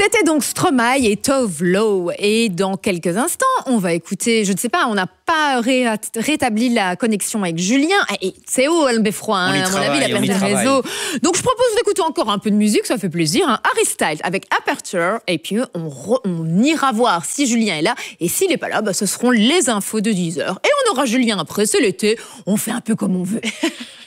C'était donc Stromae et Tove Lo. Et dans quelques instants, on va écouter, je ne sais pas, on n'a pas rétabli la connexion avec Julien. Et c'est haut, le beffroi, hein, à mon avis, il a perdu le réseau. Donc je propose d'écouter encore un peu de musique, ça fait plaisir. Hein. Harry Styles avec Aperture. Et puis on ira voir si Julien est là. Et s'il n'est pas là, bah, ce seront les infos de 10h. Et on aura Julien après, c'est l'été. On fait un peu comme on veut.